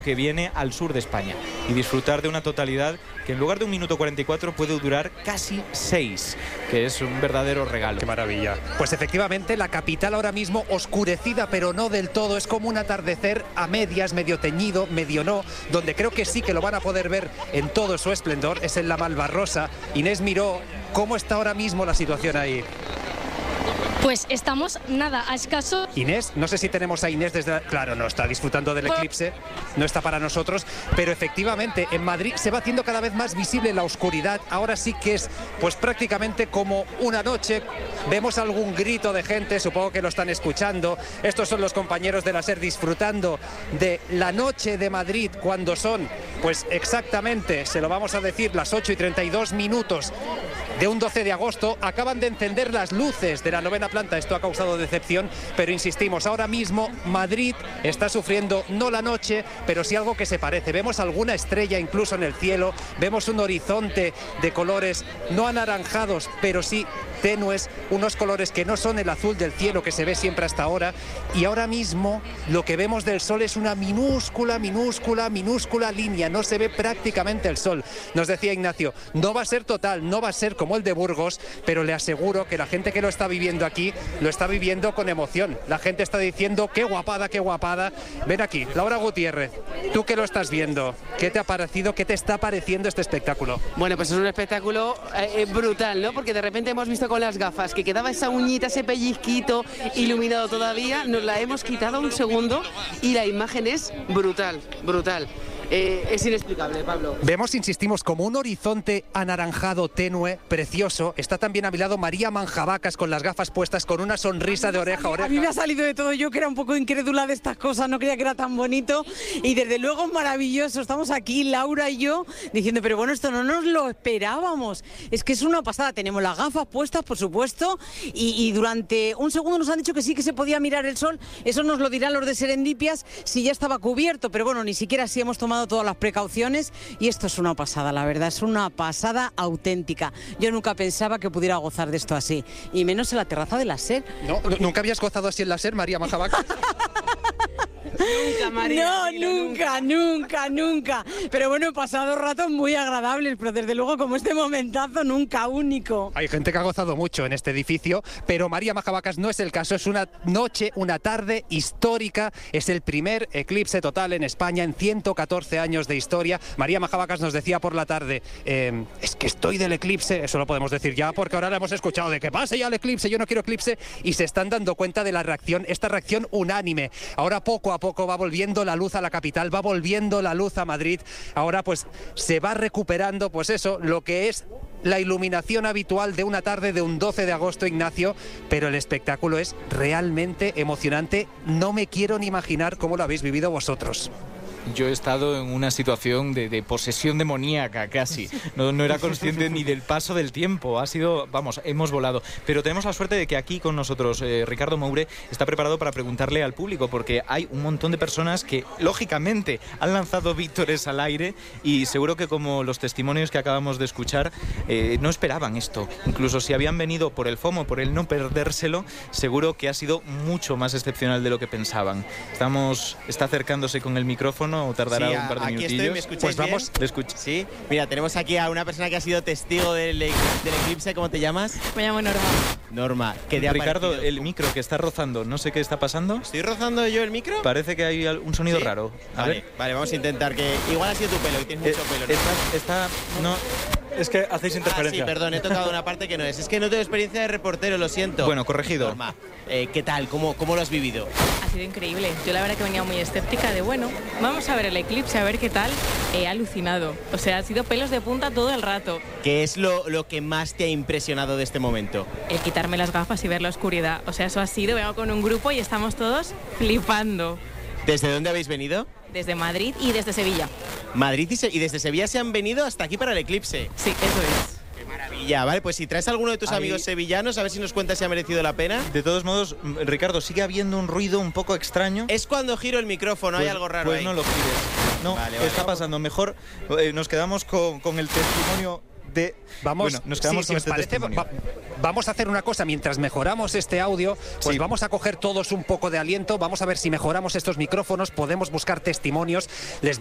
que viene al sur de España y disfrutar de una totalidad que en lugar de 1 minuto 44 puede durar casi 6, que es un verdadero regalo. ¡Qué maravilla! Pues efectivamente la capital ahora mismo oscurecida, pero no del todo, es como un atardecer a medias, medio teñido, medio no, donde creo que sí que lo van a poder ver en todo su esplendor, es en la Malvarrosa. Inés Miró, ¿cómo está ahora mismo la situación ahí? Pues estamos, nada, a escaso... Inés, no sé si tenemos a Inés desde... Claro, no está disfrutando del eclipse, no está para nosotros, pero efectivamente en Madrid se va haciendo cada vez más visible la oscuridad. Ahora sí que es pues prácticamente como una noche. Vemos algún grito de gente, supongo que lo están escuchando. Estos son los compañeros de la SER disfrutando de la noche de Madrid cuando son, pues exactamente, se lo vamos a decir, las 8:32 de un 12 de agosto. Acaban de encender las luces de la 9ª planta. Esto ha causado decepción, pero insistimos, ahora mismo Madrid está sufriendo no la noche, pero sí algo que se parece. Vemos alguna estrella incluso en el cielo, vemos un horizonte de colores no anaranjados, pero sí tenues, unos colores que no son el azul del cielo que se ve siempre hasta ahora, y ahora mismo lo que vemos del sol es una minúscula línea, no se ve prácticamente el sol. Nos decía Ignacio, no va a ser total, no va a ser como el de Burgos, pero le aseguro que la gente que lo está viviendo aquí, lo está viviendo con emoción. La gente está diciendo, qué guapada, qué guapada. Ven aquí, Laura Gutiérrez, tú que lo estás viendo, ¿qué te ha parecido, qué te está pareciendo este espectáculo? Bueno, pues es un espectáculo brutal, ¿no? Porque de repente hemos visto con las gafas que quedaba esa uñita, ese pellizquito iluminado todavía, nos la hemos quitado un segundo y la imagen es brutal. Es inexplicable, Pablo. Vemos, insistimos, como un horizonte anaranjado tenue, precioso. Está también a mi lado María Manjabacas con las gafas puestas, con una sonrisa de oreja a oreja. A mí me ha salido de todo, yo que era un poco incrédula de estas cosas, no creía que era tan bonito y desde luego maravilloso. Estamos aquí, Laura y yo, diciendo, pero bueno, esto no nos lo esperábamos. Es que es una pasada, tenemos las gafas puestas, por supuesto, y durante un segundo nos han dicho que sí que se podía mirar el sol. Eso nos lo dirán los de Serendipias si ya estaba cubierto, pero bueno, ni siquiera así hemos tomado todas las precauciones y esto es una pasada, la verdad, es una pasada auténtica. Yo nunca pensaba que pudiera gozar de esto así, y menos en la terraza de la SER. No, ¿nunca habías gozado así en la SER, María Manjabacas? Nunca, María. No, nunca. Pero bueno, he pasado ratos muy agradables, pero desde luego como este momentazo nunca único. Hay gente que ha gozado mucho en este edificio, pero María Manjabacas no es el caso. Es una noche, una tarde histórica. Es el primer eclipse total en España en 114 años de historia. María Manjabacas nos decía por la tarde, es que estoy del eclipse. Eso lo podemos decir ya, porque ahora le hemos escuchado de que pase ya el eclipse, yo no quiero eclipse, y se están dando cuenta de la reacción, esta reacción unánime. Ahora poco a poco va volviendo la luz a la capital, va volviendo la luz a Madrid. Ahora pues se va recuperando pues eso, lo que es la iluminación habitual de una tarde de un 12 de agosto, Ignacio, pero el espectáculo es realmente emocionante. No me quiero ni imaginar cómo lo habéis vivido vosotros. Yo he estado en una situación de posesión demoníaca casi. No era consciente ni del paso del tiempo. Ha sido, vamos, hemos volado. Pero tenemos la suerte de que aquí con nosotros Ricardo Moure está preparado para preguntarle al público, porque hay un montón de personas que, lógicamente, han lanzado vítores al aire y seguro que, como los testimonios que acabamos de escuchar, no esperaban esto. Incluso si habían venido por el FOMO, por el no perdérselo, seguro que ha sido mucho más excepcional de lo que pensaban. Está acercándose con el micrófono. ¿O tardará un par de minutillos? Estoy, ¿me escucháis? Pues vamos, te escucho. Sí, mira, tenemos aquí a una persona que ha sido testigo del eclipse. ¿Cómo te llamas? Me llamo Norma. Norma, ¿qué te ha Ricardo, parecido? el micro que está rozando, no sé qué está pasando. ¿Estoy rozando yo el micro? Parece que hay un sonido ¿Sí? raro. A ver. Vale, vamos a intentar que... Igual ha sido tu pelo, que tienes mucho pelo, ¿no? No. Es que hacéis interferencia. Sí, perdón, he tocado una parte que no es. Es que no tengo experiencia de reportero, lo siento. Bueno, corregido. Norma, ¿qué tal? ¿Cómo lo has vivido? Ha sido increíble. Yo la verdad que venía muy escéptica de, bueno, vamos a ver el eclipse, a ver qué tal. He alucinado. O sea, ha sido pelos de punta todo el rato. ¿Qué es lo que más te ha impresionado de este momento? El quitarme las gafas y ver la oscuridad. O sea, eso ha sido, vengo con un grupo y estamos todos flipando. ¿Desde dónde habéis venido? Desde Madrid y desde Sevilla. Madrid y desde Sevilla se han venido hasta aquí para el eclipse. Sí, eso es. ¡Qué maravilla! Vale, pues si traes a alguno de tus amigos sevillanos, a ver si nos cuentas si ha merecido la pena. De todos modos, Ricardo, sigue habiendo un ruido un poco extraño. Es cuando giro el micrófono, hay algo raro pues ahí. No lo gires. No, Vale, ¿qué está pasando? Mejor nos quedamos con el testimonio de... Vamos, bueno, nos quedamos si con os este parece, testimonio. vamos a hacer una cosa, mientras mejoramos este audio, pues Sí. vamos a coger todos un poco de aliento, vamos a ver si mejoramos estos micrófonos, podemos buscar testimonios, les